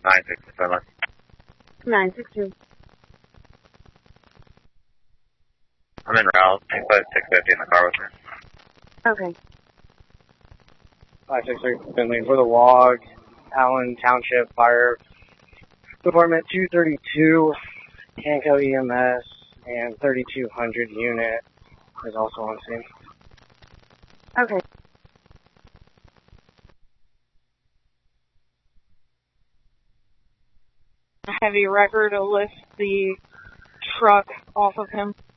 967. 962. I'm in Rouse. 650 in the car with me. Okay. 563 Finley for the log. Allen Township Fire Department 232, Hanco EMS, and 3200 unit is also on scene. Okay. Heavy record to lift the truck off of him.